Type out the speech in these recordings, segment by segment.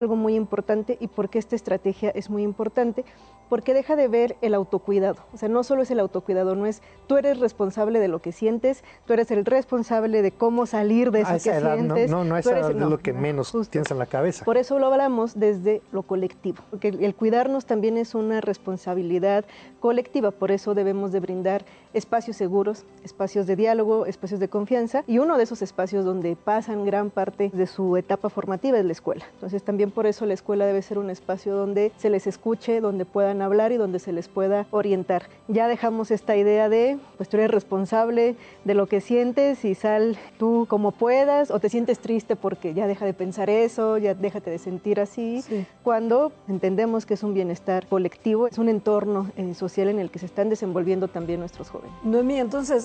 Algo muy importante. ¿Y por qué esta estrategia es muy importante? Porque deja de ver el autocuidado. O sea, no solo es el autocuidado, no es tú eres responsable de lo que sientes, tú eres el responsable de cómo salir de eso que sientes. No, esa edad es lo que menos tienes en la cabeza. Por eso lo hablamos desde lo colectivo, porque el cuidarnos también es una responsabilidad colectiva. Por eso debemos de brindar espacios seguros, espacios de diálogo, espacios de confianza, y uno de esos espacios donde pasan gran parte de su etapa formativa es la escuela. Entonces también por eso la escuela debe ser un espacio donde se les escuche, donde puedan hablar y donde se les pueda orientar. Ya dejamos esta idea de, pues tú eres responsable de lo que sientes y sal tú como puedas, o te sientes triste porque ya deja de pensar eso, ya déjate de sentir así. Sí. Cuando entendemos que es un bienestar colectivo, es un entorno social en el que se están desenvolviendo también nuestros jóvenes. Noemí, entonces,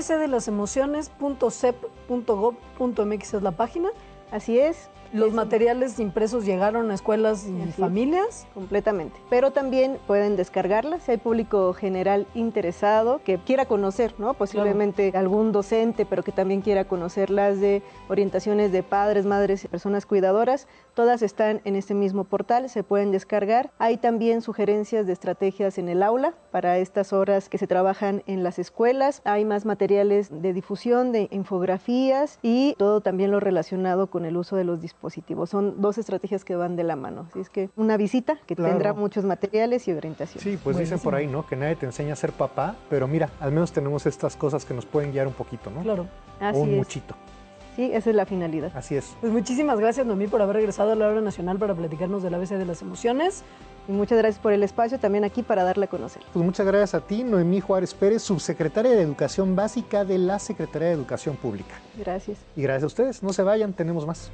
abcdelasemociones.sep.gov.mx es la página. Así es. ¿Los materiales impresos llegaron a escuelas y familias? Completamente. Pero también pueden descargarlas si hay público general interesado que quiera conocer, ¿no? Posiblemente algún docente, pero que también quiera conocer las de orientaciones de padres, madres y personas cuidadoras. Todas están en este mismo portal, se pueden descargar. Hay también sugerencias de estrategias en el aula para estas horas que se trabajan en las escuelas. Hay más materiales de difusión, de infografías y todo también lo relacionado con el uso de los dispositivos. Son dos estrategias que van de la mano. Así es que una visita que tendrá muchos materiales y orientación. Sí, pues dicen por ahí, ¿no? Que nadie te enseña a ser papá, pero mira, al menos tenemos estas cosas que nos pueden guiar un poquito, ¿no? Claro. Así un es. muchito. Sí, esa es la finalidad. Así es. Pues muchísimas gracias, Noemí, por haber regresado a la Hora Nacional para platicarnos del ABC de las emociones. Y muchas gracias por el espacio también aquí para darle a conocer. Pues muchas gracias a ti, Noemí Juárez Pérez, subsecretaria de Educación Básica de la Secretaría de Educación Pública. Gracias. Y gracias a ustedes. No se vayan, tenemos más.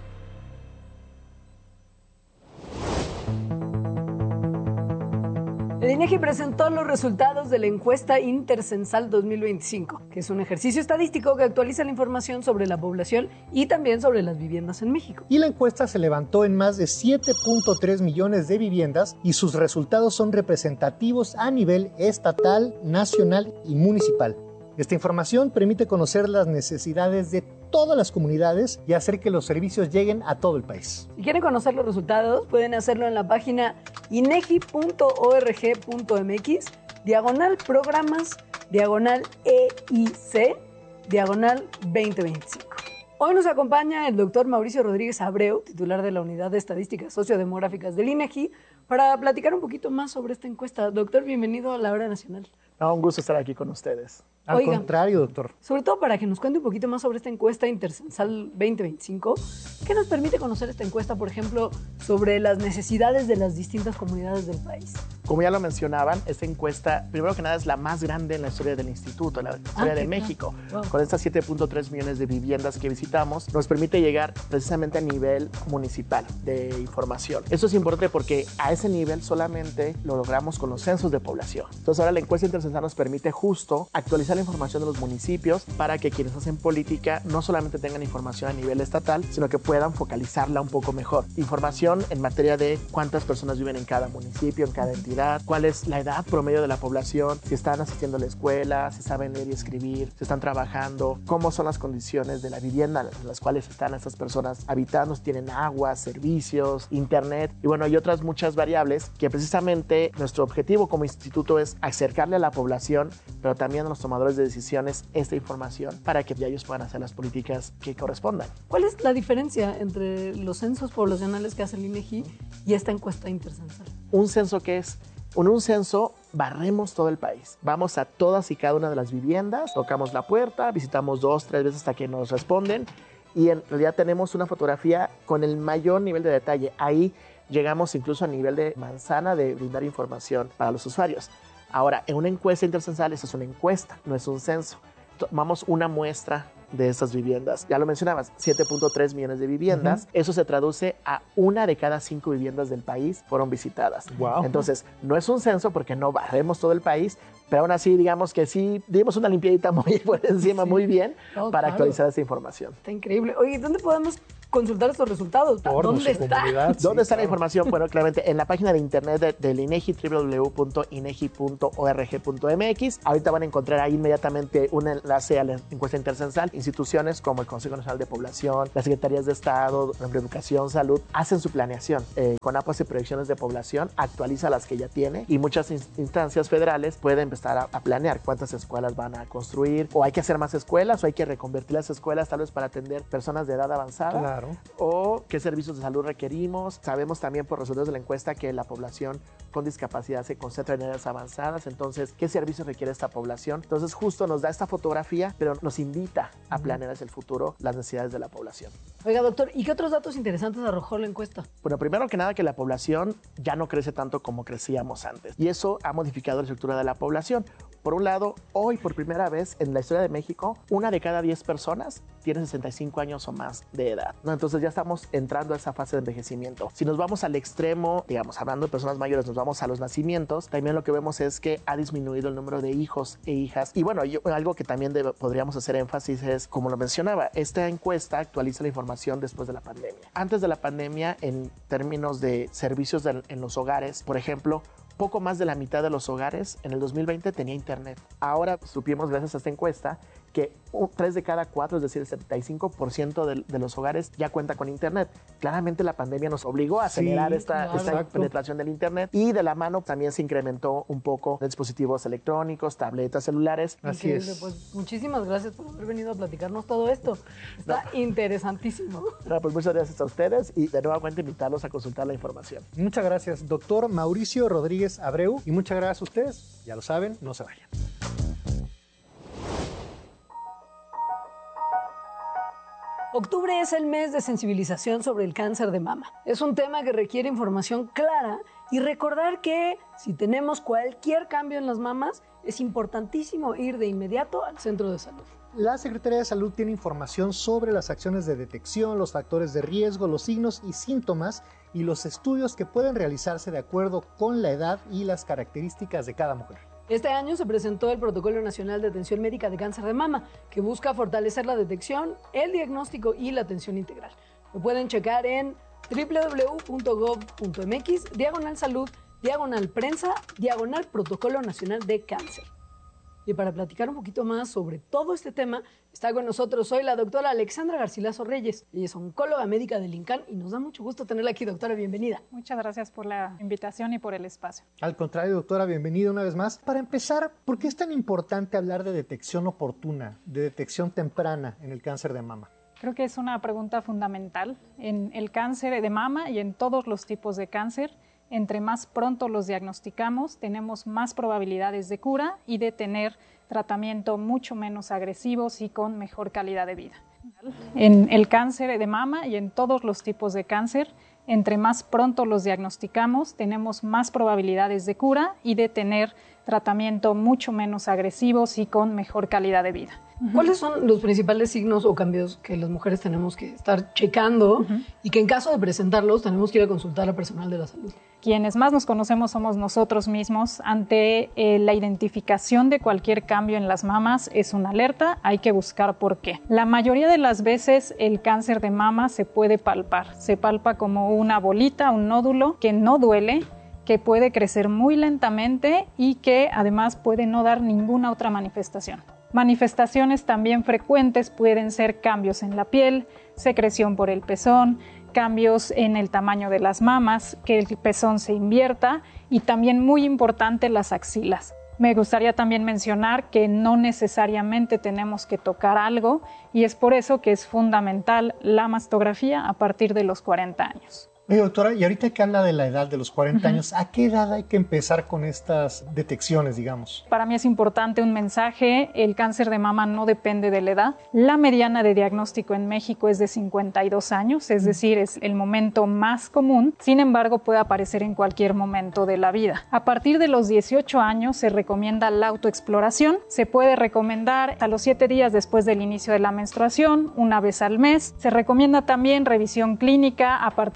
El INEGI presentó los resultados de la encuesta Intercensal 2025, que es un ejercicio estadístico que actualiza la información sobre la población y también sobre las viviendas en México. Y la encuesta se levantó en más de 7.3 millones de viviendas y sus resultados son representativos a nivel estatal, nacional y municipal. Esta información permite conocer las necesidades de todas las comunidades y hacer que los servicios lleguen a todo el país. Si quieren conocer los resultados, pueden hacerlo en la página inegi.org.mx, /programas, /EIC, /2025. Hoy nos acompaña el doctor Mauricio Rodríguez Abreu, titular de la Unidad de Estadísticas Sociodemográficas del INEGI, para platicar un poquito más sobre esta encuesta. Doctor, bienvenido a la Hora Nacional. No, un gusto estar aquí con ustedes. Al contrario, doctor. Sobre todo para que nos cuente un poquito más sobre esta encuesta Intercensal 2025. ¿Qué nos permite conocer esta encuesta, por ejemplo, sobre las necesidades de las distintas comunidades del país? Como ya lo mencionaban, esta encuesta, primero que nada, es la más grande en la historia del instituto, en la historia de México. Wow. Con estas 7.3 millones de viviendas que visitamos, nos permite llegar precisamente a nivel municipal de información. Esto es importante porque a ese nivel solamente lo logramos con los censos de población. Entonces ahora la encuesta Intercensal nos permite justo actualizar la información de los municipios para que quienes hacen política no solamente tengan información a nivel estatal, sino que puedan focalizarla un poco mejor. Información en materia de cuántas personas viven en cada municipio, en cada entidad, cuál es la edad promedio de la población, si están asistiendo a la escuela, si saben leer y escribir, si están trabajando, cómo son las condiciones de la vivienda en las cuales están estas personas habitando, si tienen agua, servicios, internet y bueno, y otras muchas variables que precisamente nuestro objetivo como instituto es acercarle a la población, pero también a los tomadores de decisiones esta información para que ya ellos puedan hacer las políticas que correspondan. ¿Cuál es la diferencia entre los censos poblacionales que hace el INEGI y esta encuesta intercensal? ¿Un censo qué es? En un censo barremos todo el país. Vamos a todas y cada una de las viviendas, tocamos la puerta, visitamos 2, 3 veces hasta que nos responden y en realidad tenemos una fotografía con el mayor nivel de detalle. Ahí llegamos incluso a nivel de manzana de brindar información para los usuarios. Ahora, en una encuesta intercensal, esa es una encuesta, no es un censo. Tomamos una muestra de estas viviendas. Ya lo mencionabas, 7.3 millones de viviendas. Eso se traduce a 1 de cada 5 viviendas del país fueron visitadas. Wow. Entonces, no es un censo porque no barremos todo el país, pero aún así, digamos que sí, dimos una limpiadita muy por encima, muy bien, para actualizar esa información. Está increíble. Oye, ¿dónde podemos consultar estos resultados? ¿Dónde está? ¿Dónde está la información? Bueno, claramente en la página de internet del INEGI, www.inegi.org.mx. Ahorita van a encontrar ahí inmediatamente un enlace a la encuesta intercensal. Instituciones como el Consejo Nacional de Población, las Secretarías de Estado, Educación, Salud, hacen su planeación. CONAPO hace proyecciones de población, actualiza las que ya tiene y muchas instancias federales pueden empezar a planear cuántas escuelas van a construir, o hay que hacer más escuelas, o hay que reconvertir las escuelas tal vez para atender personas de edad avanzada, claro, o qué servicios de salud requerimos. Sabemos también por resultados de la encuesta que la población con discapacidad se concentra en edades avanzadas, entonces, ¿qué servicios requiere esta población? Entonces, justo nos da esta fotografía, pero nos invita a planear hacia el futuro las necesidades de la población. Oiga, doctor, ¿y qué otros datos interesantes arrojó la encuesta? Bueno, primero que nada que la población ya no crece tanto como crecíamos antes, y eso ha modificado la estructura de la población. Por un lado, hoy por primera vez en la historia de México, 1 de cada 10 personas tiene 65 años o más de edad, ¿no? Entonces ya estamos entrando a esa fase de envejecimiento. Si nos vamos al extremo, digamos, hablando de personas mayores, nos vamos a los nacimientos, también lo que vemos es que ha disminuido el número de hijos e hijas. Y bueno, algo que también podríamos hacer énfasis es, como lo mencionaba, esta encuesta actualiza la información después de la pandemia. Antes de la pandemia, en términos de servicios en los hogares, por ejemplo, poco más de la mitad de los hogares en el 2020 tenía internet. Ahora supimos, gracias a esta encuesta, que 3 de cada 4, es decir, el 75% de los hogares ya cuenta con internet. Claramente la pandemia nos obligó a acelerar esta penetración del internet, y de la mano también se incrementó un poco de dispositivos electrónicos, tabletas, celulares. Así es. Pues muchísimas gracias por haber venido a platicarnos todo esto. Está interesantísimo. Pues muchas gracias a ustedes y de nuevamente invitarlos a consultar la información. Muchas gracias, doctor Mauricio Rodríguez Abreu, y muchas gracias a ustedes. Ya lo saben, no se vayan. Octubre es el mes de sensibilización sobre el cáncer de mama. Es un tema que requiere información clara y recordar que si tenemos cualquier cambio en las mamas, es importantísimo ir de inmediato al centro de salud. La Secretaría de Salud tiene información sobre las acciones de detección, los factores de riesgo, los signos y síntomas y los estudios que pueden realizarse de acuerdo con la edad y las características de cada mujer. Este año se presentó el Protocolo Nacional de Atención Médica de Cáncer de Mama, que busca fortalecer la detección, el diagnóstico y la atención integral. Lo pueden checar en www.gov.mx/salud/prensa/Protocolo Nacional de Cáncer. Y para platicar un poquito más sobre todo este tema, está con nosotros hoy la doctora Alexandra Garcilaso Reyes. Ella es oncóloga médica del INCAN y nos da mucho gusto tenerla aquí, doctora. Bienvenida. Muchas gracias por la invitación y por el espacio. Al contrario, doctora, bienvenida una vez más. Para empezar, ¿por qué es tan importante hablar de detección oportuna, de detección temprana en el cáncer de mama? Creo que es una pregunta fundamental. En el cáncer de mama y en todos los tipos de cáncer, entre más pronto los diagnosticamos, tenemos más probabilidades de cura y de tener tratamiento mucho menos agresivos y con mejor calidad de vida. En el cáncer de mama y en todos los tipos de cáncer, entre más pronto los diagnosticamos, tenemos más probabilidades de cura y de tener tratamiento mucho menos agresivos y con mejor calidad de vida. ¿Cuáles son los principales signos o cambios que las mujeres tenemos que estar checando y que en caso de presentarlos tenemos que ir a consultar al personal de la salud? Quienes más nos conocemos somos nosotros mismos. Ante la identificación de cualquier cambio en las mamas es una alerta, hay que buscar por qué. La mayoría de las veces el cáncer de mama se puede palpar. Se palpa como una bolita, un nódulo que no duele, que puede crecer muy lentamente y que además puede no dar ninguna otra manifestación. Manifestaciones también frecuentes pueden ser cambios en la piel, secreción por el pezón, cambios en el tamaño de las mamas, que el pezón se invierta y también muy importante las axilas. Me gustaría también mencionar que no necesariamente tenemos que tocar algo y es por eso que es fundamental la mastografía a partir de los 40 años. Oye, doctora, y ahorita que habla de la edad de los 40 años, ¿a qué edad hay que empezar con estas detecciones, digamos? Para mí es importante un mensaje, el cáncer de mama no depende de la edad. La mediana de diagnóstico en México es de 52 años, es decir, es el momento más común. Sin embargo, puede aparecer en cualquier momento de la vida. A partir de los 18 años se recomienda la autoexploración. Se puede recomendar a los 7 días después del inicio de la menstruación, una vez al mes. Se recomienda también revisión clínica a partir de los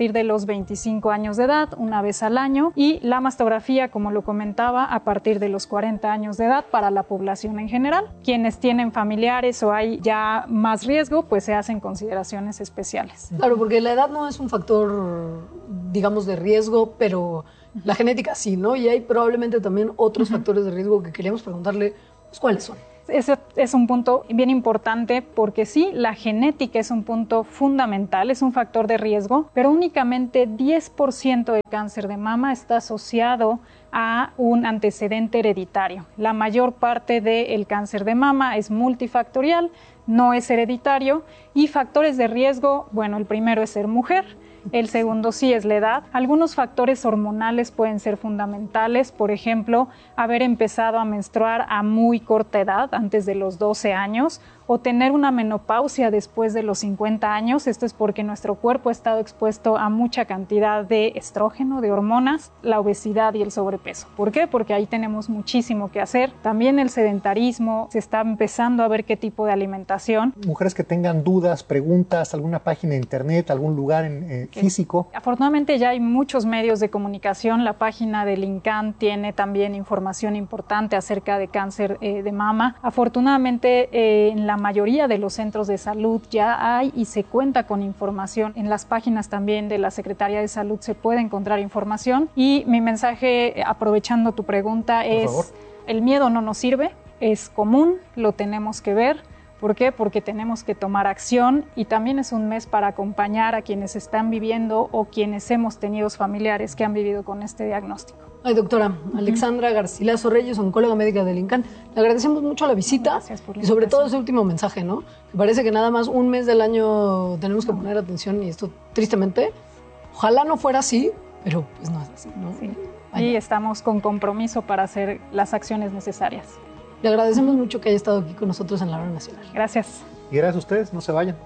los 25 años de edad, una vez al año, y la mastografía, como lo comentaba, a partir de los 40 años de edad para la población en general. Quienes tienen familiares o hay ya más riesgo, pues se hacen consideraciones especiales. Claro, porque la edad no es un factor, digamos, de riesgo, pero la genética sí, ¿no? Y hay probablemente también otros factores de riesgo que queríamos preguntarle, pues, ¿cuáles son? Ese es un punto bien importante porque sí, la genética es un punto fundamental, es un factor de riesgo, pero únicamente 10% del cáncer de mama está asociado a un antecedente hereditario. La mayor parte del cáncer de mama es multifactorial, no es hereditario, y factores de riesgo, bueno, el primero es ser mujer. El segundo sí es la edad. Algunos factores hormonales pueden ser fundamentales, por ejemplo, haber empezado a menstruar a muy corta edad, antes de los 12 años, o tener una menopausia después de los 50 años. Esto es porque nuestro cuerpo ha estado expuesto a mucha cantidad de estrógeno, de hormonas, la obesidad y el sobrepeso. ¿Por qué? Porque ahí tenemos muchísimo que hacer. También el sedentarismo, se está empezando a ver qué tipo de alimentación. Mujeres que tengan dudas, preguntas, alguna página de internet, algún lugar físico. Afortunadamente ya hay muchos medios de comunicación. La página del INCAN tiene también información importante acerca de cáncer de mama. Afortunadamente en la mayoría de los centros de salud ya hay y se cuenta con información. En las páginas también de la Secretaría de Salud se puede encontrar información. Y mi mensaje, aprovechando tu pregunta, es: el miedo no nos sirve, es común, lo tenemos que ver. ¿Por qué? Porque tenemos que tomar acción, y también es un mes para acompañar a quienes están viviendo o quienes hemos tenido familiares que han vivido con este diagnóstico. Ay, doctora Alexandra Garcilaso Reyes, oncóloga médica del INCAN, le agradecemos mucho la visita. Gracias por la y sobre todo invitación. ese último mensaje, ¿no? Que parece que nada más un mes del año tenemos que poner atención, y esto tristemente, ojalá no fuera así, pero pues no es así, ¿no? Sí. Y estamos con compromiso para hacer las acciones necesarias. Le agradecemos mucho que haya estado aquí con nosotros en la Hora Nacional. Gracias. Y gracias a ustedes, no se vayan.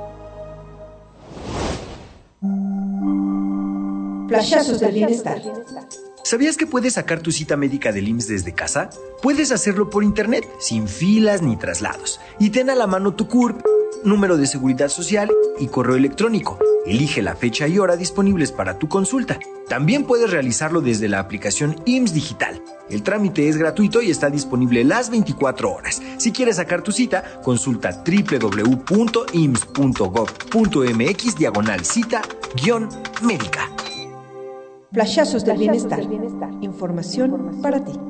Flashazos del bienestar. ¿Sabías que puedes sacar tu cita médica del IMSS desde casa? Puedes hacerlo por internet, sin filas ni traslados. Y ten a la mano tu CURP, número de seguridad social y correo electrónico. Elige la fecha y hora disponibles para tu consulta. También puedes realizarlo desde la aplicación IMSS Digital. El trámite es gratuito y está disponible las 24 horas. Si quieres sacar tu cita, consulta www.ims.gov.mx/cita-médica. Flashazos del bienestar. Información para ti.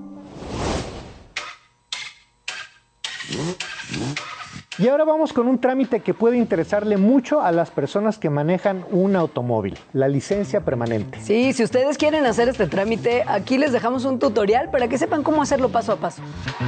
Y ahora vamos con un trámite que puede interesarle mucho a las personas que manejan un automóvil, la licencia permanente. Sí, si ustedes quieren hacer este trámite, aquí les dejamos un tutorial para que sepan cómo hacerlo paso a paso.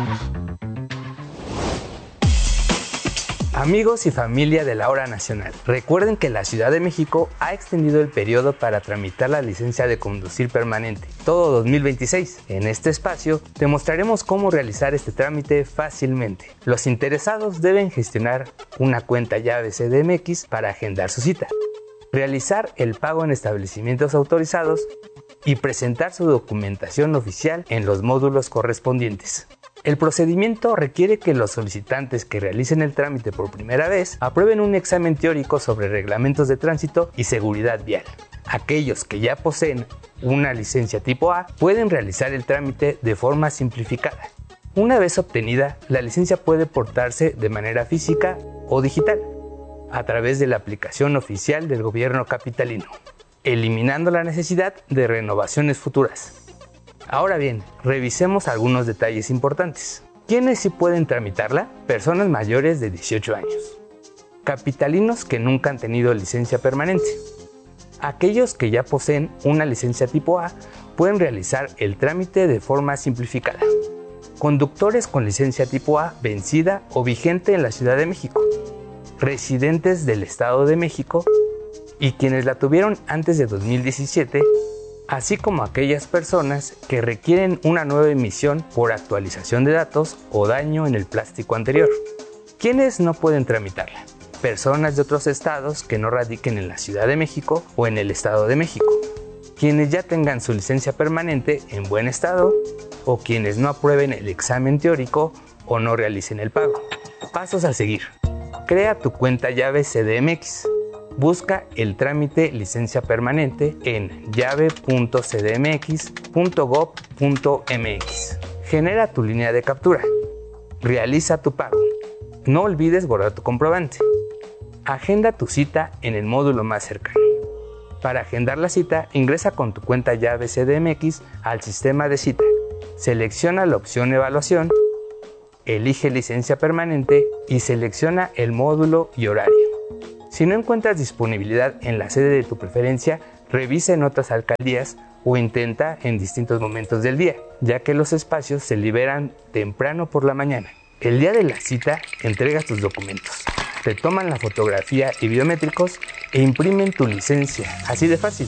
Amigos y familia de la Hora Nacional, recuerden que la Ciudad de México ha extendido el periodo para tramitar la licencia de conducir permanente, todo 2026. En este espacio te mostraremos cómo realizar este trámite fácilmente. Los interesados deben gestionar una cuenta llave CDMX para agendar su cita, realizar el pago en establecimientos autorizados y presentar su documentación oficial en los módulos correspondientes. El procedimiento requiere que los solicitantes que realicen el trámite por primera vez aprueben un examen teórico sobre reglamentos de tránsito y seguridad vial. Aquellos que ya poseen una licencia tipo A pueden realizar el trámite de forma simplificada. Una vez obtenida, la licencia puede portarse de manera física o digital a través de la aplicación oficial del gobierno capitalino, eliminando la necesidad de renovaciones futuras. Ahora bien, revisemos algunos detalles importantes. ¿Quiénes sí pueden tramitarla? Personas mayores de 18 años. Capitalinos que nunca han tenido licencia permanente. Aquellos que ya poseen una licencia tipo A pueden realizar el trámite de forma simplificada. Conductores con licencia tipo A vencida o vigente en la Ciudad de México. Residentes del Estado de México y quienes la tuvieron antes de 2017, así como aquellas personas que requieren una nueva emisión por actualización de datos o daño en el plástico anterior. ¿Quiénes no pueden tramitarla? Personas de otros estados que no radiquen en la Ciudad de México o en el Estado de México, quienes ya tengan su licencia permanente en buen estado o quienes no aprueben el examen teórico o no realicen el pago. Pasos a seguir. Crea tu cuenta llave CDMX. Busca el trámite licencia permanente en llave.cdmx.gov.mx. Genera tu línea de captura. Realiza tu pago. No olvides guardar tu comprobante. Agenda tu cita en el módulo más cercano. Para agendar la cita, ingresa con tu cuenta llave CDMX al sistema de cita. Selecciona la opción Evaluación, elige licencia permanente y selecciona el módulo y horario. Si no encuentras disponibilidad en la sede de tu preferencia, revisa en otras alcaldías o intenta en distintos momentos del día, ya que los espacios se liberan temprano por la mañana. El día de la cita, entregas tus documentos. Te toman la fotografía y biométricos e imprimen tu licencia, así de fácil.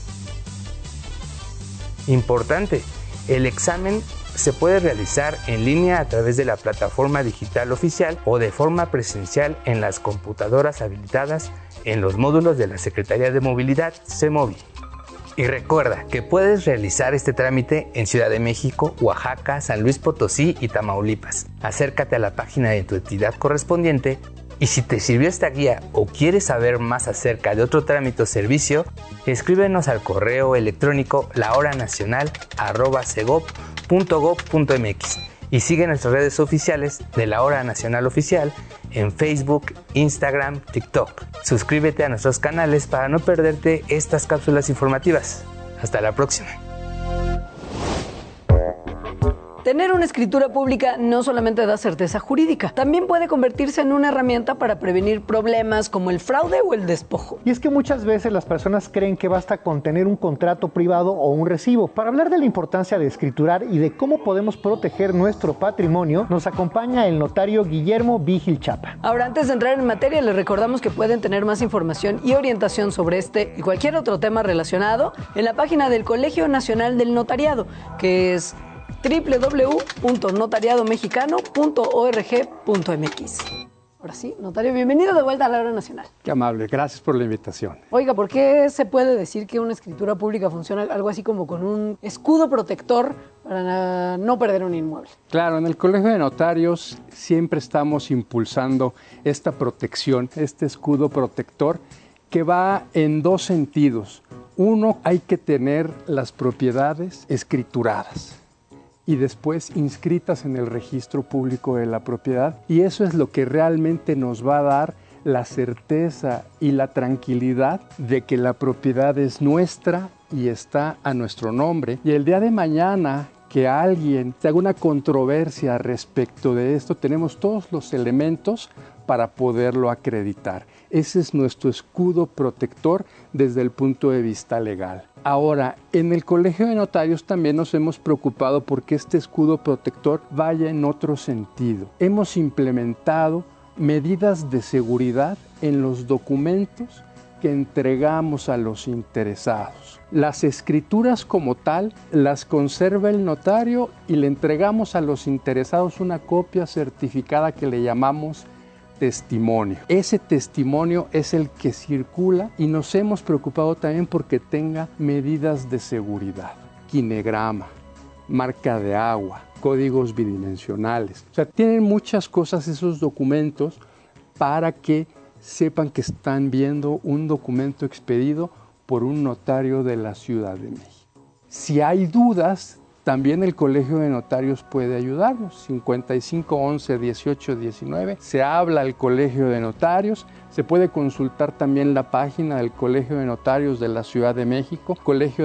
Importante, el examen se puede realizar en línea a través de la plataforma digital oficial o de forma presencial en las computadoras habilitadas en los módulos de la Secretaría de Movilidad, CEMOVI. Y recuerda que puedes realizar este trámite en Ciudad de México, Oaxaca, San Luis Potosí y Tamaulipas. Acércate a la página de tu entidad correspondiente y si te sirvió esta guía o quieres saber más acerca de otro trámite o servicio, escríbenos al correo electrónico lahoranacional@segov.gov.mx y sigue nuestras redes oficiales de La Hora Nacional Oficial en Facebook, Instagram, TikTok. Suscríbete a nuestros canales para no perderte estas cápsulas informativas. Hasta la próxima. Tener una escritura pública no solamente da certeza jurídica, también puede convertirse en una herramienta para prevenir problemas como el fraude o el despojo. Y es que muchas veces las personas creen que basta con tener un contrato privado o un recibo. Para hablar de la importancia de escriturar y de cómo podemos proteger nuestro patrimonio, nos acompaña el notario Guillermo Vigil Chapa. Ahora, antes de entrar en materia, les recordamos que pueden tener más información y orientación sobre este y cualquier otro tema relacionado en la página del Colegio Nacional del Notariado, que es www.notariadomexicano.org.mx. Ahora sí, notario, bienvenido de vuelta a La Hora Nacional. Qué amable, gracias por la invitación. Oiga, ¿por qué se puede decir que una escritura pública funciona algo así como con un escudo protector para no perder un inmueble? Claro, en el Colegio de Notarios siempre estamos impulsando esta protección, este escudo protector que va en dos sentidos. Uno, hay que tener las propiedades escrituradas y después inscritas en el registro público de la propiedad, y eso es lo que realmente nos va a dar la certeza y la tranquilidad de que la propiedad es nuestra y está a nuestro nombre. Y el día de mañana que alguien te haga una controversia respecto de esto, tenemos todos los elementos para poderlo acreditar. Ese es nuestro escudo protector desde el punto de vista legal. Ahora, en el Colegio de Notarios también nos hemos preocupado porque este escudo protector vaya en otro sentido. Hemos implementado medidas de seguridad en los documentos que entregamos a los interesados. Las escrituras como tal las conserva el notario y le entregamos a los interesados una copia certificada que le llamamos testimonio. Ese testimonio es el que circula y nos hemos preocupado también porque tenga medidas de seguridad, kinegrama, marca de agua, códigos bidimensionales. O sea, tienen muchas cosas esos documentos para que sepan que están viendo un documento expedido por un notario de la Ciudad de México. Si hay dudas, también el Colegio de Notarios puede ayudarnos. 55 11 18 19. Se habla al Colegio de Notarios. Se puede consultar también la página del Colegio de Notarios de la Ciudad de México,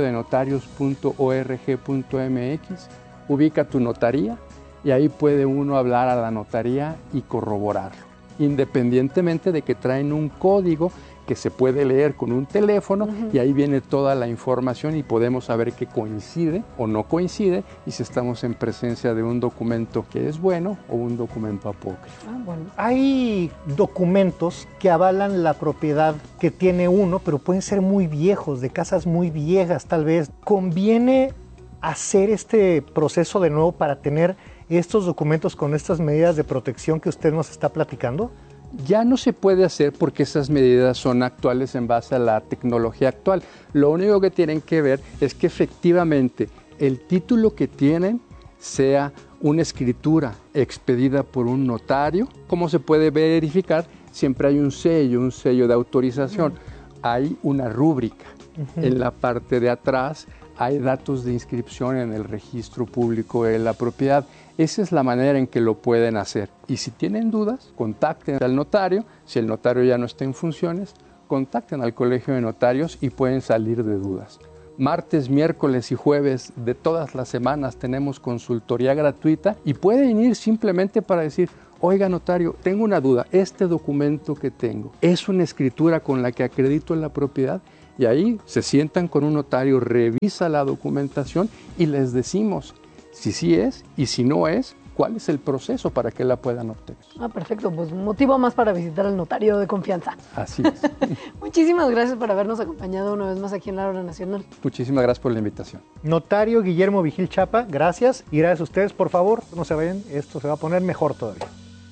colegiodenotarios.org.mx. Ubica tu notaría y ahí puede uno hablar a la notaría y corroborarlo, independientemente de que traen un código que se puede leer con un teléfono y ahí viene toda la información y podemos saber que coincide o no coincide y si estamos en presencia de un documento que es bueno o un documento apócrifo. Bueno. Hay documentos que avalan la propiedad que tiene uno, pero pueden ser muy viejos, de casas muy viejas tal vez. ¿Conviene hacer este proceso de nuevo para tener estos documentos con estas medidas de protección que usted nos está platicando? Ya no se puede hacer porque esas medidas son actuales en base a la tecnología actual. Lo único que tienen que ver es que efectivamente el título que tienen sea una escritura expedida por un notario. ¿Cómo se puede verificar? siempre hay un sello de autorización. Hay una rúbrica. En la parte de atrás hay datos de inscripción en el registro público de la propiedad. Esa es la manera en que lo pueden hacer. Y si tienen dudas, contacten al notario. Si el notario ya no está en funciones, contacten al Colegio de Notarios y pueden salir de dudas. Martes, miércoles y jueves de todas las semanas tenemos consultoría gratuita y pueden ir simplemente para decir: oiga, notario, tengo una duda, este documento que tengo, ¿es una escritura con la que acredito la propiedad? Y ahí se sientan con un notario, revisa la documentación y les decimos si sí es y si no es, cuál es el proceso para que la puedan obtener. Perfecto, pues un motivo más para visitar al notario de confianza. Así es. Muchísimas gracias por habernos acompañado una vez más aquí en La Hora Nacional. Muchísimas gracias por la invitación. Notario Guillermo Vigil Chapa, gracias. Y gracias a ustedes, por favor, no se vayan, esto se va a poner mejor todavía.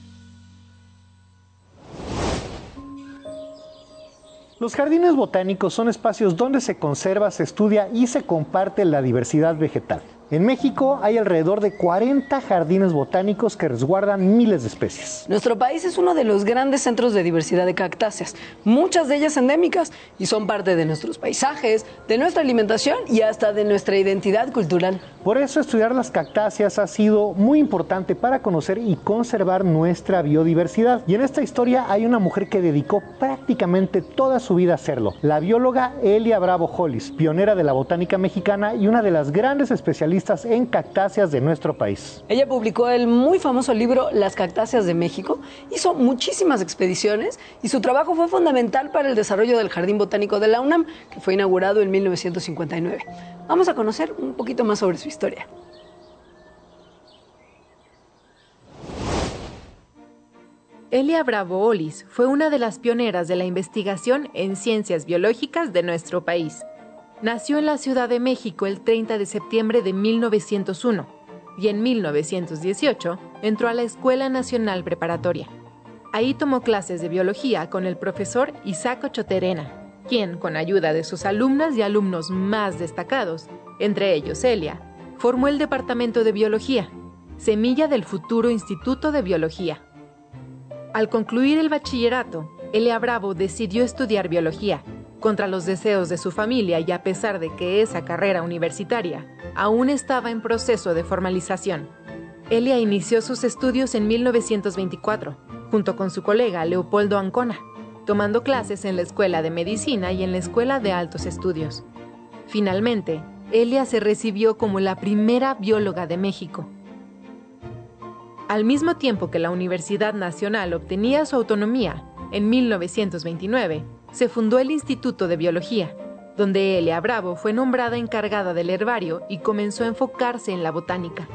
Los jardines botánicos son espacios donde se conserva, se estudia y se comparte la diversidad vegetal. En México hay alrededor de 40 jardines botánicos que resguardan miles de especies. Nuestro país es uno de los grandes centros de diversidad de cactáceas, muchas de ellas endémicas, y son parte de nuestros paisajes, de nuestra alimentación y hasta de nuestra identidad cultural. Por eso estudiar las cactáceas ha sido muy importante para conocer y conservar nuestra biodiversidad. Y en esta historia hay una mujer que dedicó prácticamente toda su vida a hacerlo, la bióloga Elia Bravo Hollis, pionera de la botánica mexicana y una de las grandes especialistas en cactáceas de nuestro país. Ella publicó el muy famoso libro Las cactáceas de México, hizo muchísimas expediciones y su trabajo fue fundamental para el desarrollo del Jardín Botánico de la UNAM, que fue inaugurado en 1959. Vamos a conocer un poquito más sobre su historia. Elia Bravo Hollis fue una de las pioneras de la investigación en ciencias biológicas de nuestro país. Nació en la Ciudad de México el 30 de septiembre de 1901 y en 1918 entró a la Escuela Nacional Preparatoria. Ahí tomó clases de biología con el profesor Isaac Choterena, quien, con ayuda de sus alumnas y alumnos más destacados, entre ellos Elia, formó el Departamento de Biología, semilla del futuro Instituto de Biología. Al concluir el bachillerato, Elia Bravo decidió estudiar biología, contra los deseos de su familia y a pesar de que esa carrera universitaria aún estaba en proceso de formalización. Elia inició sus estudios en 1924, junto con su colega Leopoldo Ancona, tomando clases en la Escuela de Medicina y en la Escuela de Altos Estudios. Finalmente, Elia se recibió como la primera bióloga de México. Al mismo tiempo que la Universidad Nacional obtenía su autonomía, en 1929, se fundó el Instituto de Biología, donde Elia Bravo fue nombrada encargada del herbario y comenzó a enfocarse en la botánica.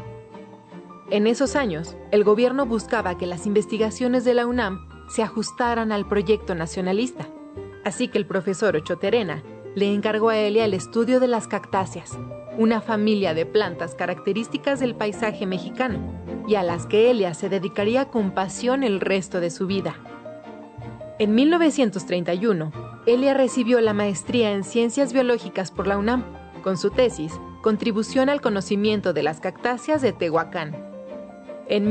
En esos años, el gobierno buscaba que las investigaciones de la UNAM se ajustaran al proyecto nacionalista, así que el profesor Choterena le encargó a Elia el estudio de las cactáceas, una familia de plantas características del paisaje mexicano, y a las que Elia se dedicaría con pasión el resto de su vida. En 1931, Elia recibió la maestría en Ciencias Biológicas por la UNAM, con su tesis Contribución al conocimiento de las cactáceas de Tehuacán. En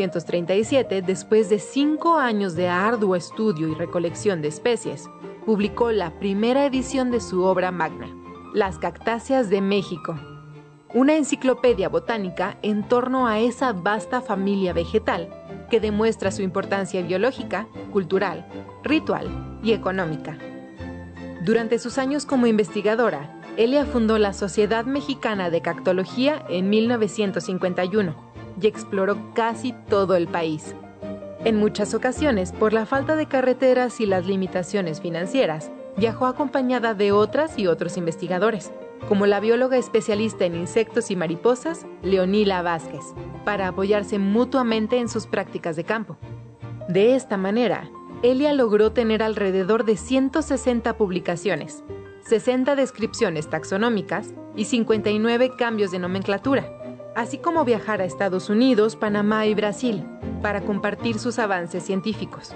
1937, después de 5 años de arduo estudio y recolección de especies, publicó la primera edición de su obra magna, Las cactáceas de México, una enciclopedia botánica en torno a esa vasta familia vegetal que demuestra su importancia biológica, cultural, ritual y económica. Durante sus años como investigadora, Elia fundó la Sociedad Mexicana de Cactología en 1951 y exploró casi todo el país. En muchas ocasiones, por la falta de carreteras y las limitaciones financieras, viajó acompañada de otras y otros investigadores, como la bióloga especialista en insectos y mariposas, Leonila Vázquez, para apoyarse mutuamente en sus prácticas de campo. De esta manera, Elia logró tener alrededor de 160 publicaciones, 60 descripciones taxonómicas y 59 cambios de nomenclatura, así como viajar a Estados Unidos, Panamá y Brasil para compartir sus avances científicos.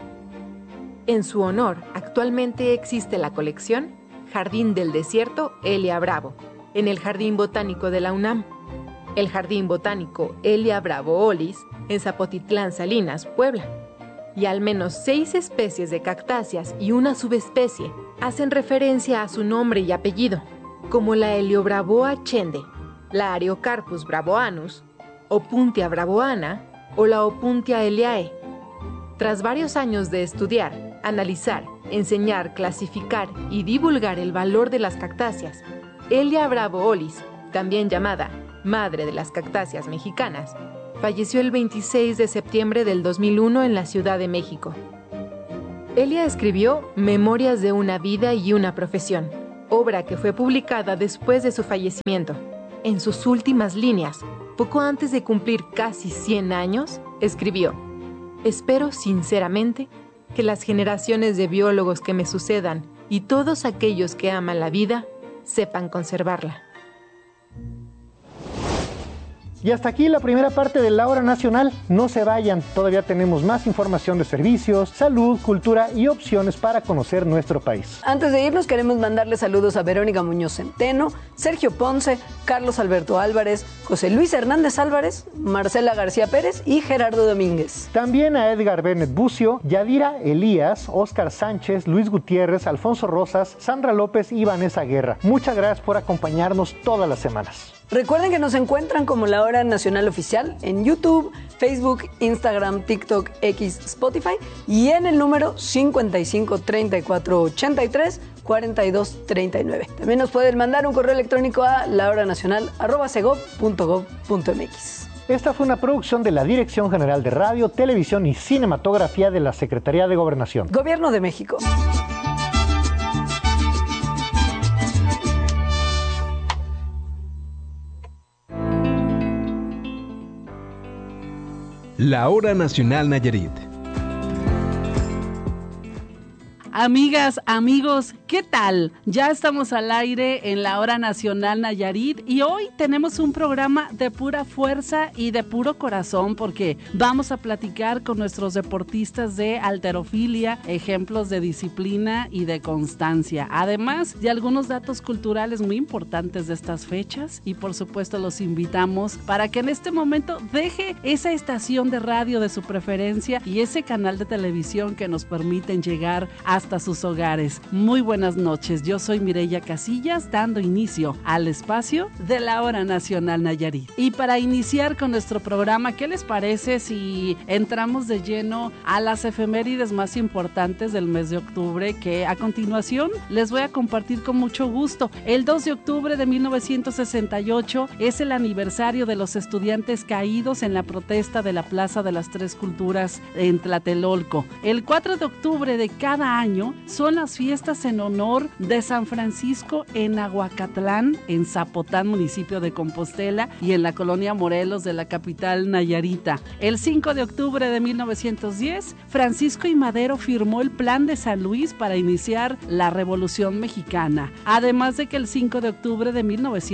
En su honor, actualmente existe la colección Jardín del Desierto Elia Bravo, en el Jardín Botánico de la UNAM, el Jardín Botánico Elia Bravo Hollis, en Zapotitlán, Salinas, Puebla, y al menos 6 especies de cactáceas y una subespecie hacen referencia a su nombre y apellido, como la Heliobraboa chende, la Ariocarpus bravoanus, Opuntia bravoana o la Opuntia eliae. Tras varios años de estudiar, analizar, enseñar, clasificar y divulgar el valor de las cactáceas, Elia Bravo Olis, también llamada Madre de las Cactáceas Mexicanas, falleció el 26 de septiembre del 2001 en la Ciudad de México. Elia escribió Memorias de una vida y una profesión, obra que fue publicada después de su fallecimiento. En sus últimas líneas, poco antes de cumplir casi 100 años, escribió: espero sinceramente que las generaciones de biólogos que me sucedan y todos aquellos que aman la vida sepan conservarla. Y hasta aquí la primera parte de La Hora Nacional. No se vayan, todavía tenemos más información de servicios, salud, cultura y opciones para conocer nuestro país. Antes de irnos, queremos mandarle saludos a Verónica Muñoz Centeno, Sergio Ponce, Carlos Alberto Álvarez, José Luis Hernández Álvarez, Marcela García Pérez y Gerardo Domínguez. También a Edgar Bennett Bucio, Yadira Elías, Óscar Sánchez, Luis Gutiérrez, Alfonso Rosas, Sandra López y Vanessa Guerra. Muchas gracias por acompañarnos todas las semanas. Recuerden que nos encuentran como La Hora Nacional Oficial en YouTube, Facebook, Instagram, TikTok, X, Spotify y en el número 55 34 83 42 39. También nos pueden mandar un correo electrónico a lahoranacional@segov.gov.mx. Esta fue una producción de la Dirección General de Radio, Televisión y Cinematografía de la Secretaría de Gobernación. Gobierno de México. La Hora Nacional Nayarit. Amigas, amigos, ¿qué tal? Ya estamos al aire en la Hora Nacional Nayarit y hoy tenemos un programa de pura fuerza y de puro corazón porque vamos a platicar con nuestros deportistas de halterofilia, ejemplos de disciplina y de constancia, además de algunos datos culturales muy importantes de estas fechas y por supuesto los invitamos para que en este momento deje esa estación de radio de su preferencia y ese canal de televisión que nos permiten llegar hasta sus hogares. Muy buenas noches, yo soy Mireya Casillas, dando inicio al espacio de la Hora Nacional Nayarit. Y para iniciar con nuestro programa, ¿qué les parece si entramos de lleno a las efemérides más importantes del mes de octubre, que a continuación les voy a compartir con mucho gusto? El 2 de octubre de 1968 es el aniversario de los estudiantes caídos en la protesta de la Plaza de las Tres Culturas en Tlatelolco. El 4 de octubre de cada año son las fiestas en honor de San Francisco en Aguacatlán, en Zapotán, municipio de Compostela, y en la colonia Morelos de la capital nayarita. El 5 de octubre de 1910, Francisco I. Madero firmó el Plan de San Luis para iniciar la Revolución Mexicana. Además de que el 5 de octubre de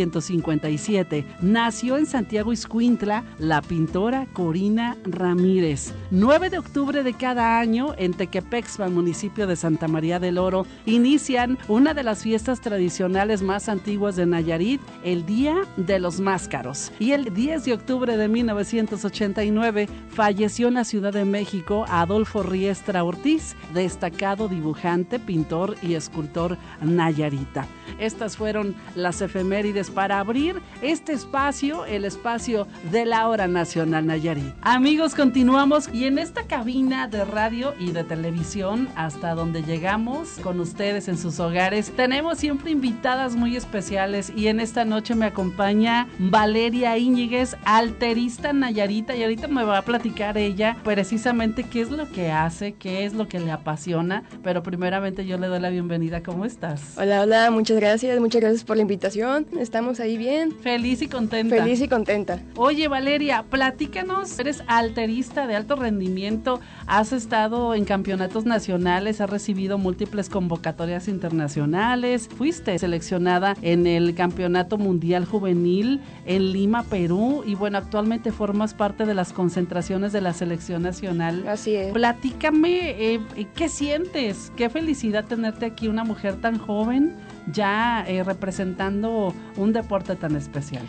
1957 nació en Santiago Ixcuintla la pintora Corina Ramírez. 9 de octubre de cada año, en Tequepexpan, municipio de Santa María del Oro, inician una de las fiestas tradicionales más antiguas de Nayarit, el Día de los Máscaros. Y el 10 de octubre de 1989 falleció en la Ciudad de México Adolfo Riestra Ortiz, destacado dibujante, pintor y escultor nayarita. Estas fueron las efemérides para abrir este espacio, el espacio de la Hora Nacional Nayarit. Amigos, continuamos y en esta cabina de radio y de televisión hasta donde llegamos con ustedes en sus hogares, tenemos siempre invitadas muy especiales y en esta noche me acompaña Valeria Íñiguez, halterista nayarita, y ahorita me va a platicar ella precisamente qué es lo que hace, qué es lo que le apasiona, pero primeramente yo le doy la bienvenida. ¿Cómo estás? Hola, muchas gracias por la invitación, estamos ahí bien. Feliz y contenta. Feliz y contenta. Oye, Valeria, platícanos, eres halterista de alto rendimiento, has estado en campeonatos nacionales, has recibido múltiples convocatorias internacionales, fuiste seleccionada en el Campeonato Mundial Juvenil en Lima, Perú, y bueno, actualmente formas parte de las concentraciones de la selección nacional. Así es. Platícame, ¿qué sientes? Qué felicidad tenerte aquí, una mujer tan joven, ya representando un deporte tan especial.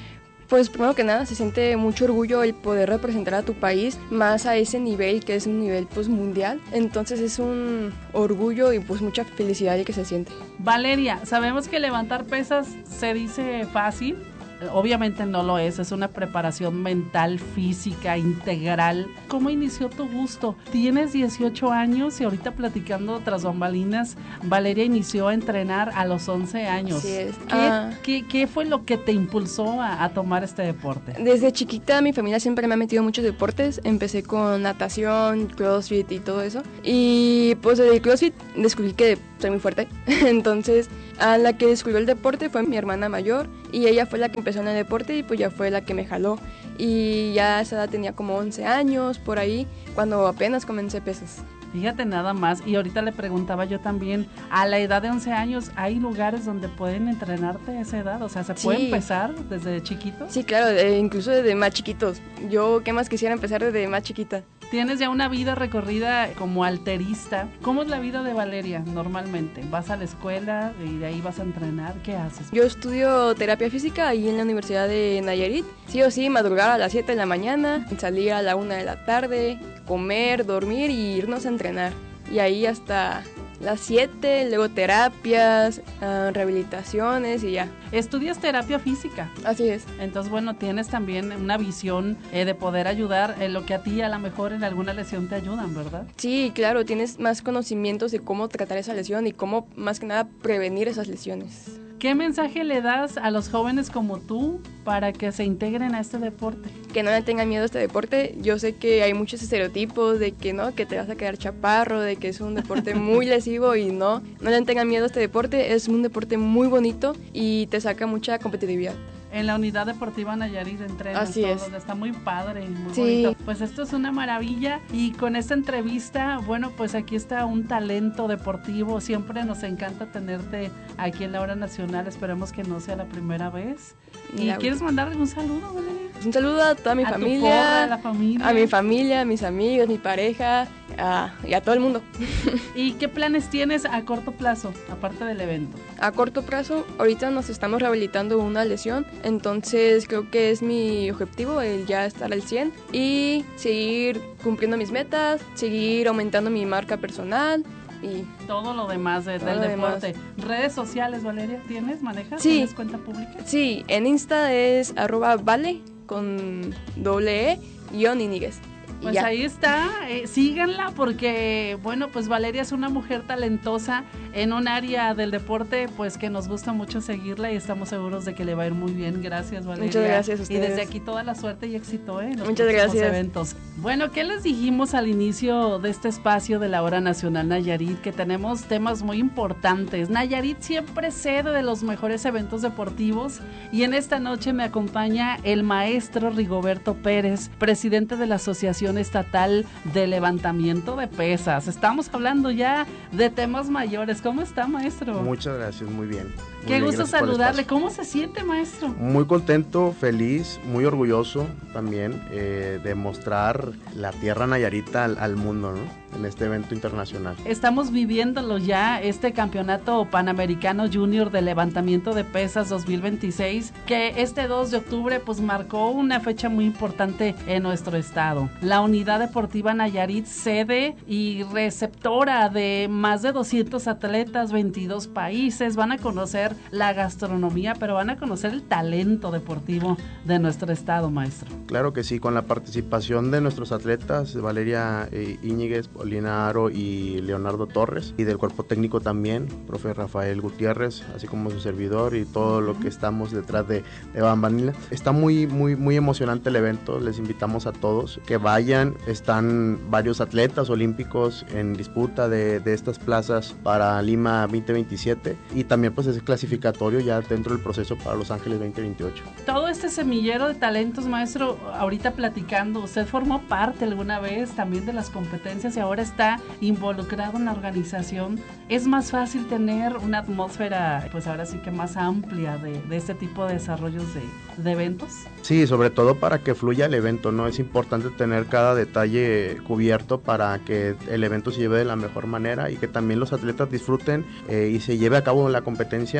Pues primero que nada se siente mucho orgullo el poder representar a tu país, más a ese nivel que es un nivel pues mundial. Entonces es un orgullo y pues mucha felicidad y que se siente. Valeria, sabemos que levantar pesas se dice fácil. Obviamente no lo es una preparación mental, física, integral. ¿Cómo inició tu gusto? Tienes 18 años y ahorita platicando tras bambalinas, Valeria inició a entrenar a los 11 años. Así es. ¿Qué fue lo que te impulsó a tomar este deporte? Desde chiquita mi familia siempre me ha metido en muchos deportes. Empecé con natación, crossfit y todo eso. Y pues en el crossfit descubrí que soy muy fuerte. Entonces a la que descubrió el deporte fue mi hermana mayor y ella fue la que empezó en el deporte y pues ya fue la que me jaló. Y ya a esa edad tenía como 11 años por ahí cuando apenas comencé pesas. Fíjate nada más, y ahorita le preguntaba yo también, a la edad de 11 años, ¿hay lugares donde pueden entrenarte a esa edad? O sea, ¿se puede empezar desde chiquito? Sí, claro, incluso desde más chiquitos. Yo, ¿qué más quisiera empezar desde más chiquita? Tienes ya una vida recorrida como alterista. ¿Cómo es la vida de Valeria normalmente? ¿Vas a la escuela y de ahí vas a entrenar? ¿Qué haces? Yo estudio terapia física ahí en la Universidad de Nayarit. Sí o sí, madrugar a las 7 de la mañana, salir a la 1 de la tarde, comer, dormir y irnos a entrenar. Y ahí hasta las 7, luego terapias, rehabilitaciones y ya. ¿Estudias terapia física? Así es. Entonces, bueno, tienes también una visión de poder ayudar en lo que a ti a lo mejor en alguna lesión te ayudan, ¿verdad? Sí, claro, tienes más conocimientos de cómo tratar esa lesión y cómo, más que nada, prevenir esas lesiones. ¿Qué mensaje le das a los jóvenes como tú para que se integren a este deporte? Que no le tengan miedo a este deporte. Yo sé que hay muchos estereotipos de que no, que te vas a quedar chaparro, de que es un deporte muy lesivo y no le tengan miedo a este deporte. Es un deporte muy bonito y te saca mucha competitividad. En la unidad deportiva Nayarit entrenan Así todos, es. Está muy padre, muy bonito. Pues esto es una maravilla y con esta entrevista, bueno, pues aquí está un talento deportivo. Siempre nos encanta tenerte aquí en la Hora Nacional. Esperemos que no sea la primera vez. ¿Y quieres mandarle un saludo, Valeria? Un saludo a toda mi familia, tu porra, a la familia, a mi familia, a mis amigos, mi pareja y a todo el mundo. ¿Y qué planes tienes a corto plazo, aparte del evento? A corto plazo, ahorita nos estamos rehabilitando una lesión, entonces creo que es mi objetivo el ya estar al 100 y seguir cumpliendo mis metas, seguir aumentando mi marca personal. Y todo lo demás del deporte. ¿Redes sociales, Valeria, tienes? ¿Manejas? Sí. ¿Tienes cuenta pública? Sí, en Insta es @vale con doble E_Íñiguez. Pues ahí está, síganla porque, bueno, pues Valeria es una mujer talentosa en un área del deporte, pues que nos gusta mucho seguirla y estamos seguros de que le va a ir muy bien. Gracias, Valeria. Muchas gracias a ustedes. Y desde aquí toda la suerte y éxito en los Muchas próximos gracias. eventos. Bueno, ¿qué les dijimos al inicio de este espacio de la Hora Nacional Nayarit? Que tenemos temas muy importantes. Nayarit siempre es sede de los mejores eventos deportivos y en esta noche me acompaña el maestro Rigoberto Pérez, presidente de la Asociación Estatal de Levantamiento de Pesas. Estamos hablando ya de temas mayores. ¿Cómo está, maestro? Muchas gracias, muy bien. Qué gusto saludarle. ¿Cómo se siente, maestro? Muy contento, feliz, muy orgulloso también de mostrar la tierra nayarita al mundo, ¿no? En este evento internacional. Estamos viviéndolo ya, este campeonato panamericano junior de levantamiento de pesas 2026, que este 2 de octubre pues marcó una fecha muy importante en nuestro estado. La Unidad Deportiva Nayarit, sede y receptora de más de 200 atletas, 22 países, van a conocer la gastronomía, pero van a conocer el talento deportivo de nuestro estado, maestro. Claro que sí, con la participación de nuestros atletas, Valeria Íñiguez, Paulina Aro y Leonardo Torres, y del cuerpo técnico también, profe Rafael Gutiérrez, así como su servidor y todo lo que estamos detrás de bambalinas. Está muy emocionante el evento, les invitamos a todos que vayan. Están varios atletas olímpicos en disputa de estas plazas para Lima 2027 y también pues es clasificatorio ya dentro del proceso para Los Ángeles 2028. Todo este semillero de talentos, maestro, ahorita platicando, usted formó parte alguna vez también de las competencias y ahora está involucrado en la organización. ¿Es más fácil tener una atmósfera, pues ahora sí que más amplia de este tipo de desarrollos de eventos? Sí, sobre todo para que fluya el evento, ¿no? Es importante tener cada detalle cubierto para que el evento se lleve de la mejor manera y que también los atletas disfruten y se lleve a cabo la competencia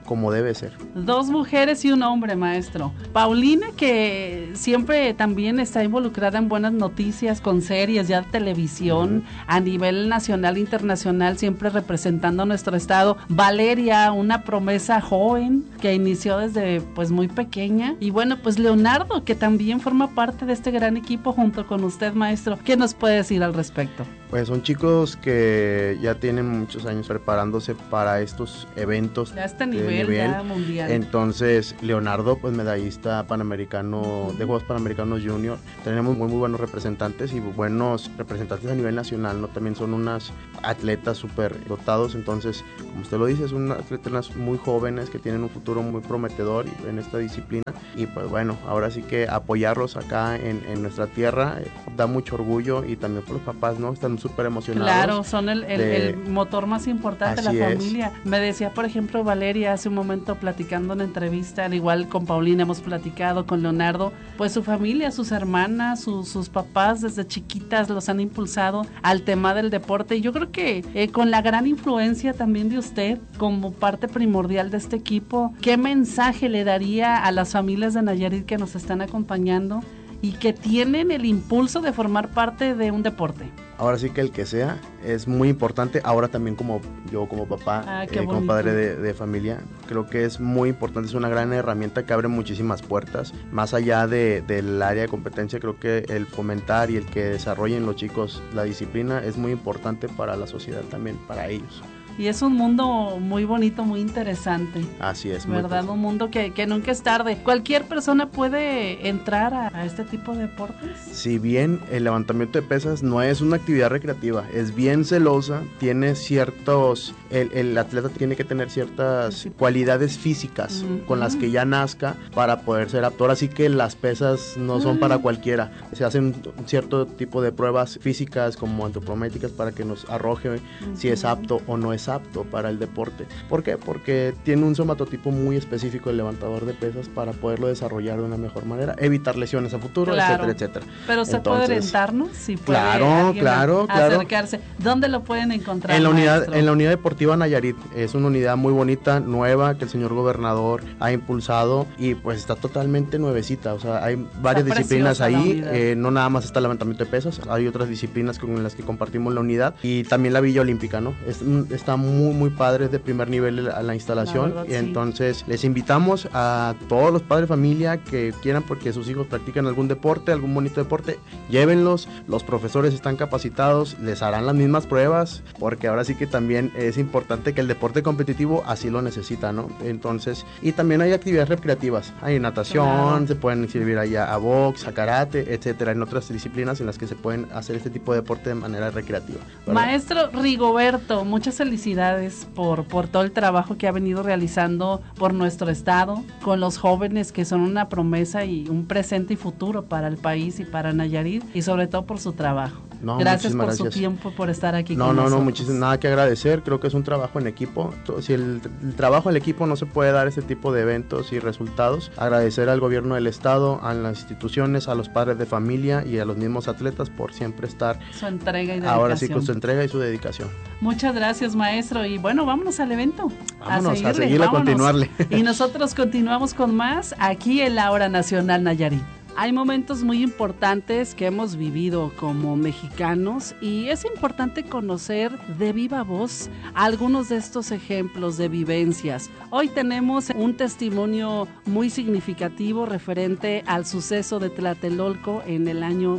como debe ser. 2 mujeres y un hombre, maestro. Paulina, que siempre también está involucrada en buenas noticias con series ya de televisión a nivel nacional e internacional, siempre representando a nuestro estado. Valeria, una promesa joven que inició desde pues muy pequeña. Y bueno, pues Leonardo, que también forma parte de este gran equipo junto con usted, maestro. ¿Qué nos puede decir al respecto? Pues son chicos que ya tienen muchos años preparándose para estos eventos. Ya este nivel ya mundial. Entonces, Leonardo, pues medallista panamericano de Juegos Panamericanos Junior. Tenemos muy buenos representantes y buenos representantes a nivel nacional, ¿no? También son unas atletas súper dotados. Entonces, como usted lo dice, son atletas muy jóvenes que tienen un futuro muy prometedor en esta disciplina. Y pues bueno, ahora sí que apoyarlos acá en nuestra tierra da mucho orgullo, y también por los papás, ¿no? Están súper emocionados. Claro, son el motor más importante de la familia. Me decía, por ejemplo, Valeria hace un momento platicando en entrevista, al igual con Paulina hemos platicado, con Leonardo, pues su familia, sus hermanas, sus papás desde chiquitas los han impulsado al tema del deporte, y yo creo que con la gran influencia también de usted como parte primordial de este equipo, ¿qué mensaje le daría a las familias de Nayarit que nos están acompañando y que tienen el impulso de formar parte de un deporte? Ahora sí que el que sea es muy importante. Ahora también como yo como papá, como padre de familia, creo que es muy importante, es una gran herramienta que abre muchísimas puertas. Más allá del área de competencia, creo que el fomentar y el que desarrollen los chicos la disciplina es muy importante para la sociedad también, para ellos. Y es un mundo muy bonito, muy interesante. Así es. ¿Verdad? Un mundo que nunca es tarde. ¿Cualquier persona puede entrar a este tipo de deportes? Si bien el levantamiento de pesas no es una actividad recreativa, es bien celosa, tiene ciertos... El atleta tiene que tener ciertas cualidades físicas con las que ya nazca para poder ser apto. Así que las pesas no son para cualquiera. Se hacen cierto tipo de pruebas físicas como antropométricas para que nos arroje si es apto o no es apto para el deporte. ¿Por qué? Porque tiene un somatotipo muy específico el levantador de pesas para poderlo desarrollar de una mejor manera, evitar lesiones a futuro, etcétera, etcétera. Pero se puede orientarnos, si puede claro, acercarse. ¿Dónde lo pueden encontrar? En la unidad deportiva Nayarit. Es una unidad muy bonita, nueva, que el señor gobernador ha impulsado, y pues está totalmente nuevecita. O sea, hay varias disciplinas ahí, no nada más está el levantamiento de pesas, hay otras disciplinas con las que compartimos la unidad, y también la Villa Olímpica, ¿no? Está muy padre, de primer nivel a la instalación, y entonces les invitamos a todos los padres de familia que quieran, porque sus hijos practican algún deporte, algún bonito deporte, llévenlos, los profesores están capacitados, les harán las mismas pruebas, porque ahora sí que también es importante que el deporte competitivo así lo necesita, ¿no? Entonces, y también hay actividades recreativas, hay natación, se pueden inscribir allá a box, a karate, etcétera, en otras disciplinas en las que se pueden hacer este tipo de deporte de manera recreativa, ¿verdad? Maestro Rigoberto, muchas felicidades por todo el trabajo que ha venido realizando por nuestro estado, con los jóvenes que son una promesa y un presente y futuro para el país y para Nayarit, y sobre todo por su trabajo. Gracias por su tiempo, por estar aquí con nosotros. No, muchísimo, nada que agradecer. Creo que es un trabajo en equipo. Si el trabajo en equipo no se puede dar este tipo de eventos y resultados, agradecer al gobierno del estado, a las instituciones, a los padres de familia y a los mismos atletas por siempre estar su entrega y dedicación. Ahora sí, con su entrega y su dedicación. Muchas gracias, maestro, y bueno, vámonos al evento. Vámonos a seguirle, a continuarle. Y nosotros continuamos con más aquí en la Hora Nacional Nayarit. Hay momentos muy importantes que hemos vivido como mexicanos, y es importante conocer de viva voz algunos de estos ejemplos de vivencias. Hoy tenemos un testimonio muy significativo referente al suceso de Tlatelolco en el año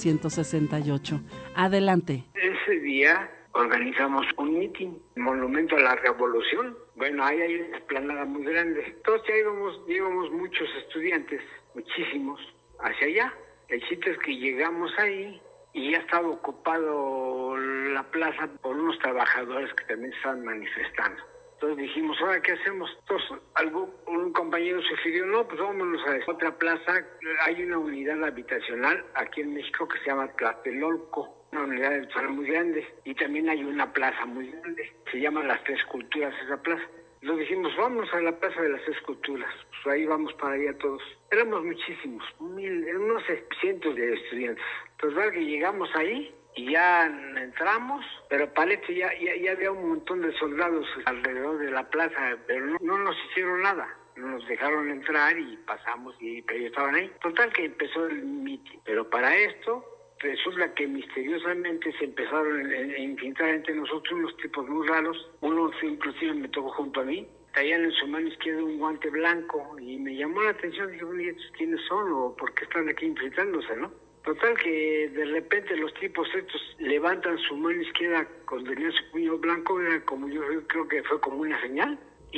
1968. Adelante. Ese día organizamos un mitin, Monumento a la Revolución. Bueno, ahí hay una explanada muy grande. Entonces ya íbamos muchos estudiantes, muchísimos, hacia allá. El chiste es que llegamos ahí y ya estaba ocupado la plaza por unos trabajadores que también estaban manifestando. Entonces dijimos, ¿ahora qué hacemos? Entonces un compañero sugirió, no, pues vámonos a otra plaza. Hay una unidad habitacional aquí en México que se llama Tlatelolco, una unidad habitacional muy grande, y también hay una plaza muy grande, se llama Las Tres Culturas esa plaza. Lo dijimos, vamos a la Plaza de las Tres Culturas. Pues ahí vamos para allá todos. Éramos muchísimos, no sé, cientos de estudiantes. Entonces, que llegamos ahí y ya entramos, pero para esto ya había un montón de soldados alrededor de la plaza, pero no nos hicieron nada. Nos dejaron entrar y pasamos, pero ellos estaban ahí. Total que empezó el mitin. Pero para esto, resulta que misteriosamente se empezaron a infiltrar entre nosotros unos tipos muy raros. Uno inclusive me tocó junto a mí. Traían en su mano izquierda un guante blanco y me llamó la atención. Dije, bueno, ¿y estos quiénes son o por qué están aquí infiltrándose, no? Total que de repente los tipos estos levantan su mano izquierda cuando tenía su puño blanco, era como yo creo que fue como una señal.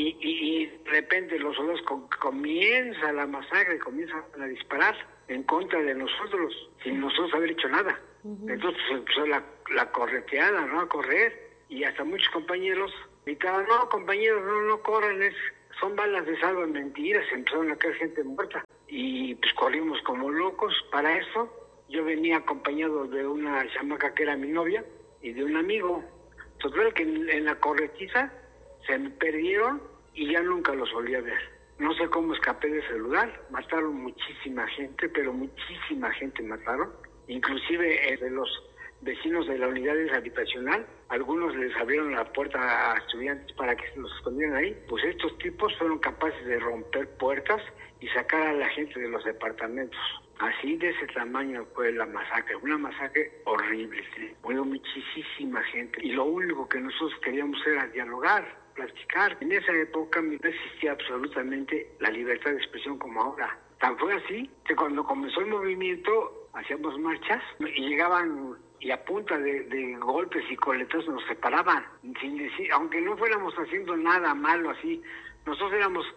Y de repente los soldados comienza la masacre, comienzan a disparar en contra de nosotros, sin nosotros haber hecho nada. Entonces empezó la correteada, ¿no? A correr, y hasta muchos compañeros gritaban, no, compañeros, no corran, son balas de salva, mentiras, empezaron a caer gente muerta. Y pues corrimos como locos. Para eso yo venía acompañado de una chamaca que era mi novia y de un amigo. Total que en la corretiza se me perdieron y ya nunca los volví a ver. No sé cómo escapé de ese lugar. Mataron muchísima gente, pero muchísima gente mataron. Inclusive de los vecinos de la unidad habitacional, algunos les abrieron la puerta a estudiantes para que se los escondieran ahí. Pues estos tipos fueron capaces de romper puertas y sacar a la gente de los departamentos. Así de ese tamaño fue la masacre, una masacre horrible, ¿sí? Murió muchísima gente y lo único que nosotros queríamos era dialogar, platicar. En esa época no existía absolutamente la libertad de expresión como ahora. Tan fue así que cuando comenzó el movimiento hacíamos marchas y llegaban y a punta de golpes y coletazos nos separaban, sin decir, aunque no fuéramos haciendo nada malo así. Nosotros éramos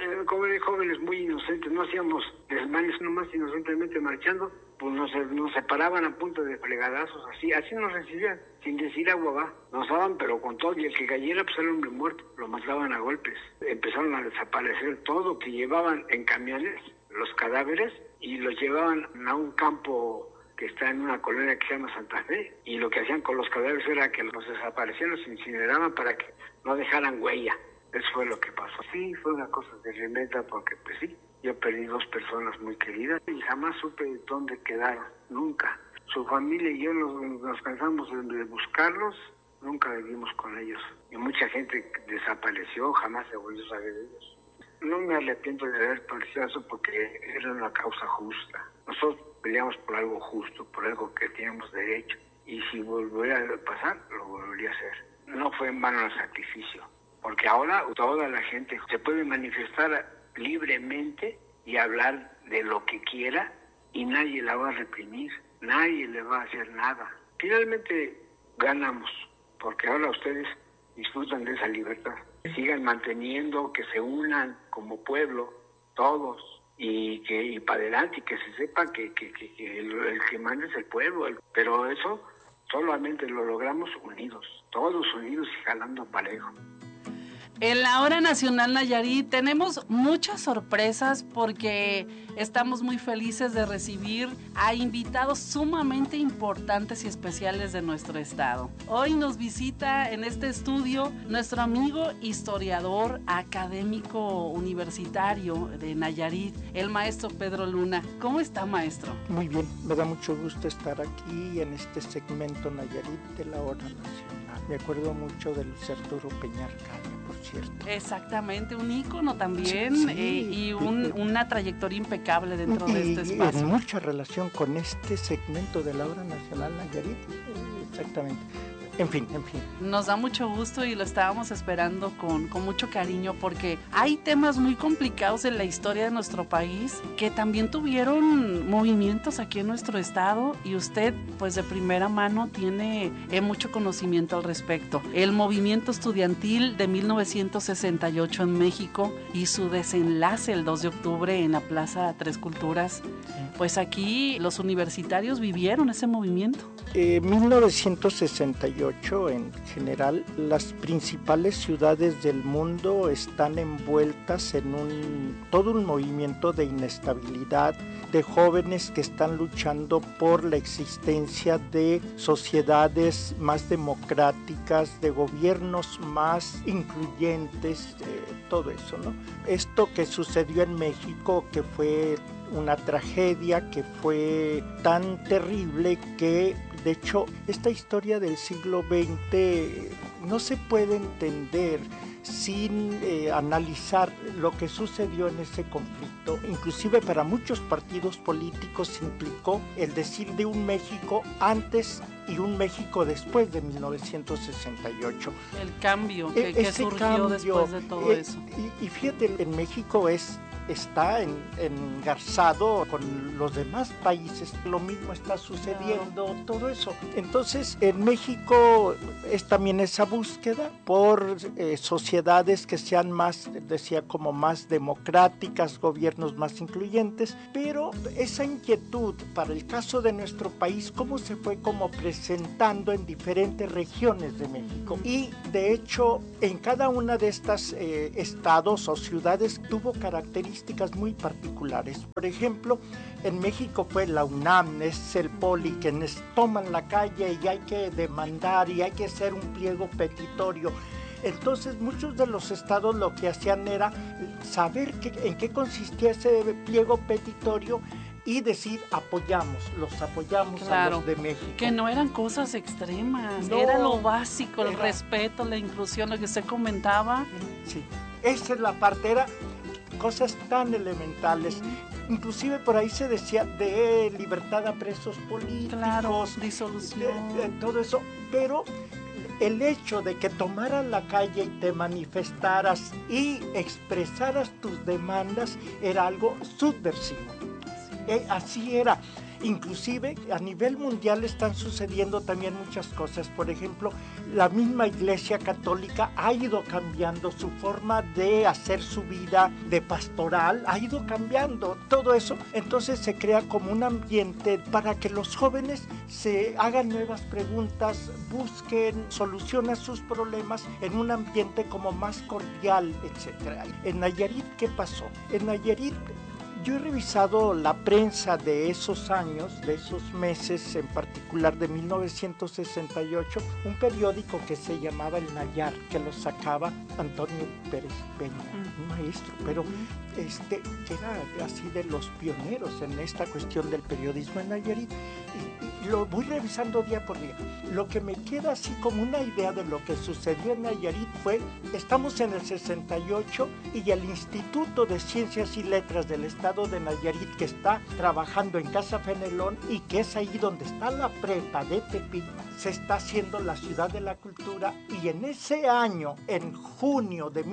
jóvenes muy inocentes, no hacíamos desmanes nomás, inocentemente marchando, pues nos separaban a punta de fregadazos, así nos recibían, sin decir agua va, nos daban pero con todo, y el que cayera pues era un hombre muerto, lo mataban a golpes. Empezaron a desaparecer todo, que llevaban en camiones los cadáveres y los llevaban a un campo que está en una colonia que se llama Santa Fe, y lo que hacían con los cadáveres era que los desaparecían, los incineraban para que no dejaran huella. Eso fue lo que pasó. Sí, fue una cosa tremenda porque, pues sí, yo perdí 2 personas muy queridas y jamás supe dónde quedaron, nunca. Su familia y yo nos cansamos de buscarlos, nunca vivimos con ellos. Y mucha gente desapareció, jamás se volvió a saber de ellos. No me arrepiento de haber participado eso porque era una causa justa. Nosotros peleamos por algo justo, por algo que teníamos derecho. Y si volviera a pasar, lo volvería a hacer. No fue en vano el sacrificio. Porque ahora toda la gente se puede manifestar libremente y hablar de lo que quiera y nadie la va a reprimir, nadie le va a hacer nada. Finalmente ganamos, porque ahora ustedes disfrutan de esa libertad. Sigan manteniendo, que se unan como pueblo, todos, y para adelante, y que se sepa que el que manda es el pueblo. Pero eso solamente lo logramos unidos, todos unidos y jalando parejo. En la Hora Nacional Nayarit tenemos muchas sorpresas porque estamos muy felices de recibir a invitados sumamente importantes y especiales de nuestro estado. Hoy nos visita en este estudio nuestro amigo historiador, académico universitario de Nayarit, el maestro Pedro Luna. ¿Cómo está, maestro? Muy bien, me da mucho gusto estar aquí en este segmento Nayarit de la Hora Nacional. Me acuerdo mucho de Luis Arturo Peñar Caña, por cierto. Exactamente, un ícono también, sí, y una trayectoria impecable dentro de este espacio. En mucha relación con este segmento de la Hora Nacional Nayarit, exactamente. En fin. Nos da mucho gusto y lo estábamos esperando con mucho cariño porque hay temas muy complicados en la historia de nuestro país que también tuvieron movimientos aquí en nuestro estado y usted pues de primera mano tiene mucho conocimiento al respecto. El movimiento estudiantil de 1968 en México y su desenlace el 2 de octubre en la Plaza Tres Culturas, pues aquí los universitarios vivieron ese movimiento. 1968 en general, las principales ciudades del mundo están envueltas en todo un movimiento de inestabilidad, de jóvenes que están luchando por la existencia de sociedades más democráticas, de gobiernos más incluyentes, todo eso, ¿no? Esto que sucedió en México, que fue una tragedia, que fue tan terrible que De hecho, esta historia del siglo XX no se puede entender sin analizar lo que sucedió en ese conflicto. Inclusive para muchos partidos políticos implicó el decir de un México antes y un México después de 1968. El cambio que surgió después de todo eso. Y fíjate, en México está engarzado con los demás países, lo mismo está sucediendo, todo eso. Entonces, en México es también esa búsqueda por sociedades que sean más, decía, como más democráticas, gobiernos más incluyentes, pero esa inquietud para el caso de nuestro país, cómo se fue como presentando en diferentes regiones de México. Y de hecho, en cada una de estas estados o ciudades tuvo características muy particulares. Por ejemplo, en México fue la UNAM, es el Poli, quienes toman la calle y hay que demandar y hay que hacer un pliego petitorio. Entonces muchos de los estados lo que hacían era saber en qué consistía ese pliego petitorio y decir los apoyamos a los de México. Que no eran cosas extremas, no, era lo básico, el respeto, la inclusión, lo que usted comentaba. Sí, esa es la parte, era cosas tan elementales. Inclusive por ahí se decía de libertad a presos políticos, claro, disolución, todo eso, pero el hecho de que tomaras la calle y te manifestaras y expresaras tus demandas era algo subversivo. Así era. Inclusive a nivel mundial están sucediendo también muchas cosas. Por ejemplo, la misma Iglesia Católica ha ido cambiando su forma de hacer su vida de pastoral, ha ido cambiando todo eso. Entonces se crea como un ambiente para que los jóvenes se hagan nuevas preguntas, busquen solución a sus problemas en un ambiente como más cordial, etc. En Nayarit, ¿qué pasó? En Nayarit, yo he revisado la prensa de esos años, de esos meses, en particular de 1968, un periódico que se llamaba El Nayar, que lo sacaba Antonio Pérez Peña, un maestro, pero que era así de los pioneros en esta cuestión del periodismo en Nayarit, y lo voy revisando día por día. Lo que me queda así como una idea de lo que sucedió en Nayarit fue, estamos en el 68 y el Instituto de Ciencias y Letras del Estado de Nayarit, que está trabajando en Casa Fenelón y que es ahí donde está la prepa de Tepic, se está haciendo la Ciudad de la Cultura, y en ese año, en junio de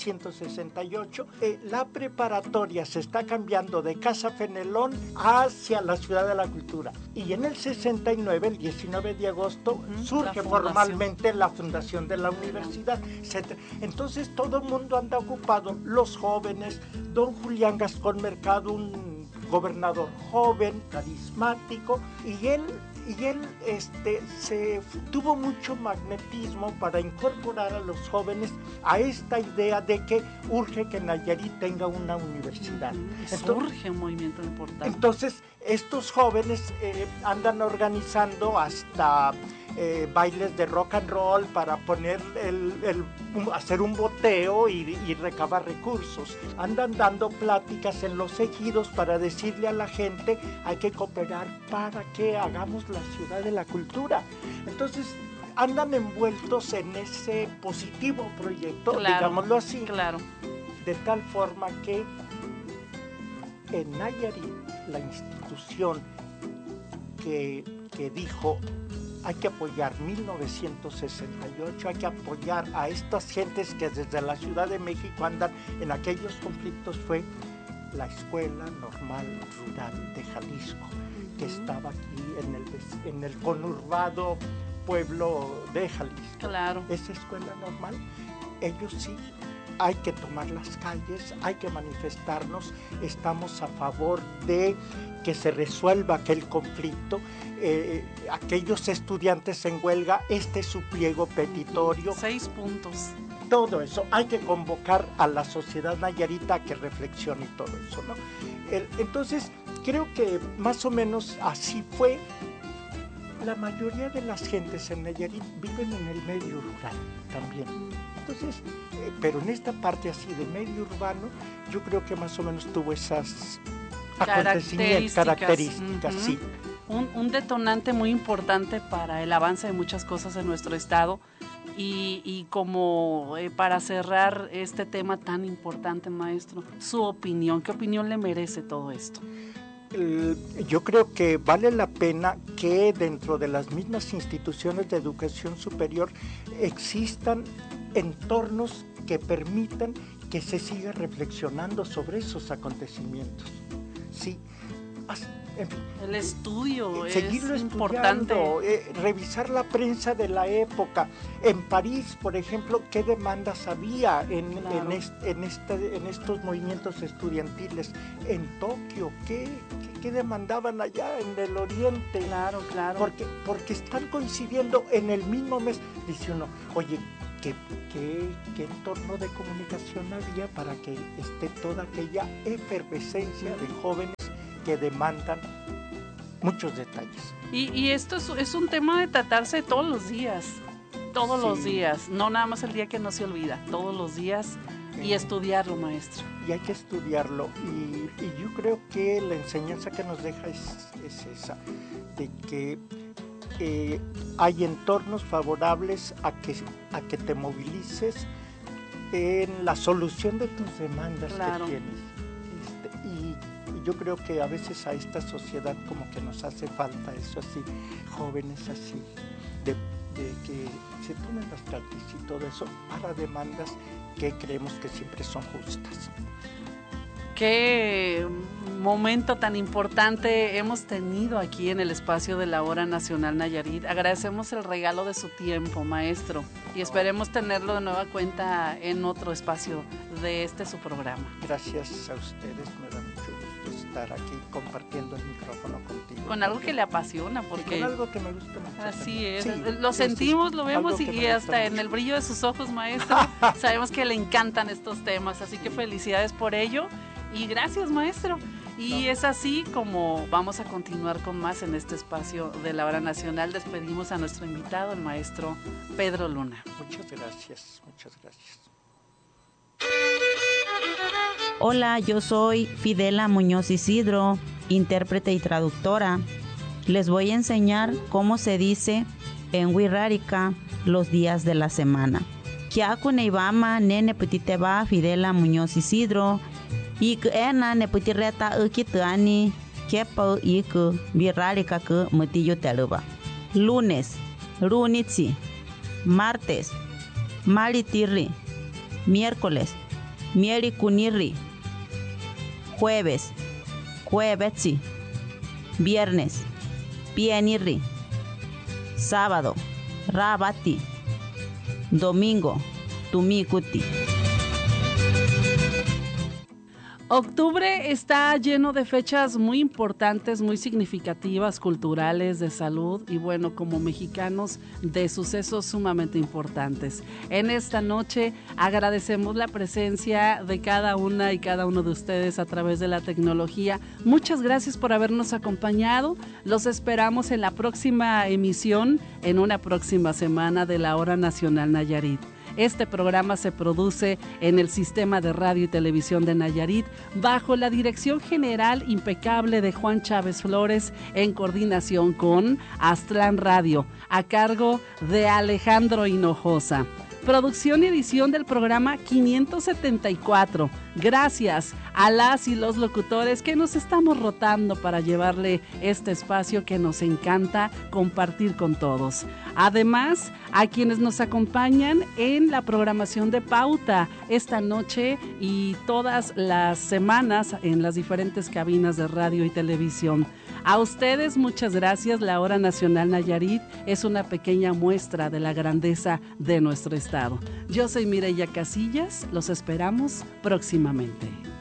1968, la preparatoria se está cambiando de Casa Fenelón hacia la Ciudad de la Cultura, y en el 69, el 19 de agosto, surge formalmente la fundación de la universidad. Entonces todo el mundo anda ocupado, los jóvenes, don Julián Gascón Mercado, un gobernador joven, carismático, y él tuvo mucho magnetismo para incorporar a los jóvenes a esta idea de que urge que Nayarit tenga una universidad. Surge un movimiento importante. Entonces, estos jóvenes andan organizando hasta bailes de rock and roll para poner hacer un boteo y recabar recursos. Andan dando pláticas en los ejidos para decirle a la gente hay que cooperar para que hagamos la Ciudad de la Cultura. Entonces andan envueltos en ese positivo proyecto, digámoslo así, de tal forma que en Nayarit la institución que dijo hay que apoyar 1968, hay que apoyar a estas gentes que desde la Ciudad de México andan en aquellos conflictos, fue la Escuela Normal Rural de Jalisco, que estaba aquí en el conurbado pueblo de Jalisco. Claro. Esa escuela normal, ellos sí, hay que tomar las calles, hay que manifestarnos, estamos a favor de que se resuelva aquel conflicto. Aquellos estudiantes en huelga, este es su pliego petitorio. 6 puntos. Todo eso, hay que convocar a la sociedad nayarita a que reflexione y todo eso, ¿no? Entonces, creo que más o menos así fue. La mayoría de las gentes en Nayarit viven en el medio rural también. Entonces, pero en esta parte así de medio urbano, yo creo que más o menos tuvo esas características, sí. un detonante muy importante para el avance de muchas cosas en nuestro estado. Y como para cerrar este tema tan importante, maestro, su opinión, ¿qué opinión le merece todo esto? Yo creo que vale la pena que dentro de las mismas instituciones de educación superior existan entornos que permitan que se siga reflexionando sobre esos acontecimientos. Sí, en fin, el estudio seguirlo es importante. Revisar la prensa de la época. En París, por ejemplo, ¿qué demandas había en estos movimientos estudiantiles? En Tokio, ¿qué demandaban allá en el oriente? Claro. Porque están coincidiendo en el mismo mes. Dice uno, oye, ¿qué entorno de comunicación había para que esté toda aquella efervescencia de jóvenes que demandan muchos detalles? Y esto es un tema de tratarse todos los días, los días, no nada más el día que no se olvida, todos los días, y estudiarlo, maestro. Y hay que estudiarlo, y yo creo que la enseñanza que nos deja es esa, de que hay entornos favorables a que te movilices en la solución de tus demandas que tienes. Y yo creo que a veces a esta sociedad como que nos hace falta eso, así, jóvenes así, de que se tomen las calles y todo eso para demandas que creemos que siempre son justas. Qué momento tan importante hemos tenido aquí en el espacio de la Hora Nacional Nayarit. Agradecemos el regalo de su tiempo, maestro, y esperemos tenerlo de nueva cuenta en otro espacio de su programa. Gracias a ustedes, me da mucho gusto estar aquí compartiendo el micrófono contigo. Con algo que le apasiona, porque... Y con algo que me gusta mucho. Así es, sí, lo sentimos, lo vemos y hasta en el brillo de sus ojos, maestro, sabemos que le encantan estos temas, así que felicidades por ello. Y gracias, maestro. Y es así como vamos a continuar con más en este espacio de la Hora Nacional. Despedimos a nuestro invitado, el maestro Pedro Luna. Muchas gracias, muchas gracias. Hola, yo soy Fidela Muñoz Isidro, intérprete y traductora. Les voy a enseñar cómo se dice en Wixárika los días de la semana. Kiaku neibama nene petiteba Fidela Muñoz Isidro. Ik ena neputireta ukituani kepa ik Wixárika ke metiyo teluba. Lunes, runitsi. Martes, maritirri. Miércoles, mierikunirri. Jueves, juevetsi. Viernes, pienirri. Sábado, rabati. Domingo, tumikuti. Octubre está lleno de fechas muy importantes, muy significativas, culturales, de salud y bueno, como mexicanos, de sucesos sumamente importantes. En esta noche agradecemos la presencia de cada una y cada uno de ustedes a través de la tecnología. Muchas gracias por habernos acompañado. Los esperamos en la próxima emisión, en una próxima semana de la Hora Nacional Nayarit. Este programa se produce en el Sistema de Radio y Televisión de Nayarit bajo la dirección general impecable de Juan Chávez Flores en coordinación con Aztlán Radio, a cargo de Alejandro Hinojosa. Producción y edición del programa 574. Gracias a las y los locutores que nos estamos rotando para llevarle este espacio que nos encanta compartir con todos. Además, a quienes nos acompañan en la programación de Pauta esta noche y todas las semanas en las diferentes cabinas de radio y televisión. A ustedes muchas gracias. La Hora Nacional Nayarit es una pequeña muestra de la grandeza de nuestro estado. Yo soy Mireya Casillas, los esperamos próximamente.